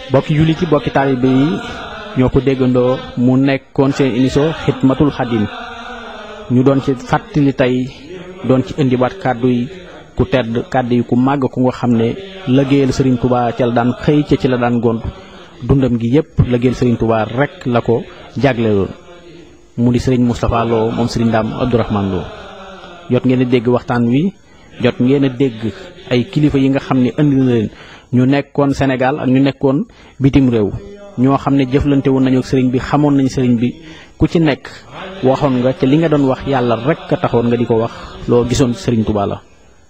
bokki jullit yi bokki taalibe yi ñoo ko déggandoo mu nekkoon seen émission Xidmatul Xadim ñu doon ci fàttali tey doon ci indiwaat kàddu yi ku tedd kàddu yi ku màgg ku nga xam ne liggéeyal Serigne Touba ca la daan xëy ca ci la daan gont dundam gi yépp liggéeyal Serigne Touba rek la ko jagleeloon mu di Serigne Moustapha Lo moom Serigne Dame Abdourahmane Lo jot ngeen a dégg waxtaan wi jot ngeen a dégg ay kilifa yi nga xam ne andi na leen ñu nekkoon Sénégal ak ñu nekkoon bitim réew ñoo xam ne jëflante woon nañu ak sëriñ bi xamoon nañu sëriñ bi ku ci nekk waxoon nga te li nga doon wax yàlla rek a taxoon nga di ko wax loo gisoon sëriñ Touba la.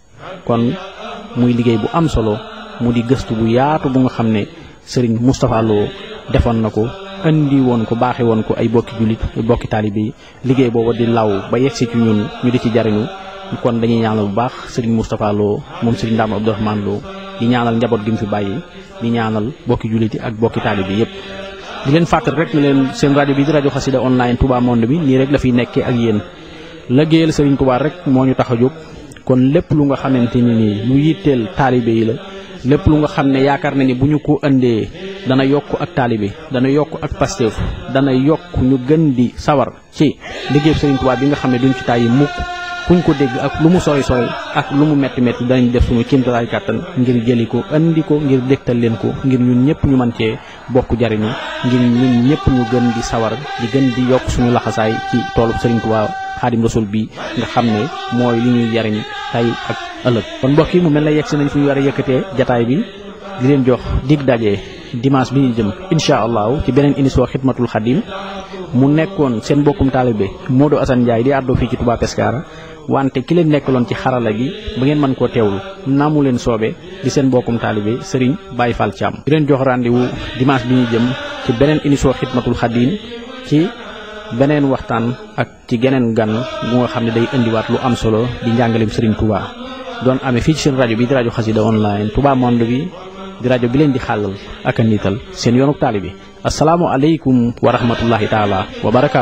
kon muy liggéey bu am solo mu di gëstu bu yaatu bu nga xam ne sëriñ Moustapha Lo defoon na ko andi woon ko baaxe woon ko ay bokki jullit ay bokki taalibe yi liggéey booba di law ba yegsi ci ñun ñu di ci jariñu kon dañuy ñaanal bu baax sëriñ Moustapha Lo moom sëriñ Dame Abdourahmane Lo di ñaanal njaboot gi mu fi bàyyi di ñaanal bokki jullit yi ak bokki taalibe yi yépp di leen fàttali rek ne leen seen rajo bi di rajo Xassida online Touba Monde bi nii rek la fiy nekkee ak yéen liggéeyal sëriñ Touba rek moo ñu tax a jóg kon lépp lu nga xamante ni nii lu yitteel taalibe yi la lépp lu nga xam ne yaakaar na ni bu ñu ko andee dana yokk ak taalibe dana yokk ak pasteef dana yokk ñu gën di sawar ci liggéey sëriñ Touba bi nga xam ne duñ ci tàyyi mukk kuñ ko dégg ak lu mu sori sori ak lu mu metti metti danañ def suñu kéemtalaay kàttan ngir jëli ko andi ko ngir dégtal leen ko ngir ñun ñëpp ñu mën cee bokk jariñu ngir ñun ñëpp ñu gën di sawar di gën di yokk suñu laxasaay ci toolub Serigne Touba Xaadim Rasul bi nga xam ne mooy li ñuy jariñ tey ak ëllëg. kon mbokk yi mu mel ne yegg si nañ fu ñu war a yëkkatee jataay bi di leen jox dig daje dimanche bi ñu jëm incha allahu ci beneen émission Xidmatul Xadim mu nekkoon seen bokkum taalibe Modou Assane Ndiaye di àddoo fii ci Touba Pescara wante ki leen nekkaloon ci xarala gi ba ngeen mën koo teewlu naa mu leen soobe di seen bokkum taalibe Serigne Baye Fall Thiam di leen jox rendez-vous dimanche bi ñu jëm ci beneen émission Xidmatul Xadim ci beneen waxtaan ak ci geneen gan bu nga xam ne day indiwaat lu am solo di njàngaleem Serigne Touba doon amee fii ci seen rajo bi di rajo Xassida online Touba Monde bi di rajo bi leen di xàllal ak a niital seen yoonu taalibe assalaamu aleykum wa rahmatullahi taala wa barakaatu